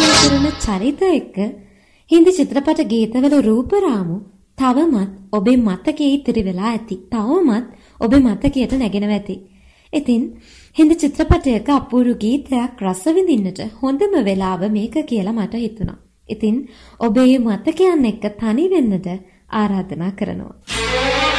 නිර්මාණය කරන චරිත එක්ක හින්දි චිත්‍රපට ගීතවල රූපරාමු තවමත් ඔබේ මතකයේ ඉතිරි වෙලා ඇති. තවමත් ඔබේ මතකයට නැගෙනවා ඇති. ඉතින් හින්දි චිත්‍රපටයක අපූර්ව ගීතයක් රස විඳින්නට හොඳම වෙලාව මේක කියලා මට හිතුණා. ඉතින් ඔබේ මතකයන් එක්ක තනි වෙන්නට ආරාධනා කරනවා.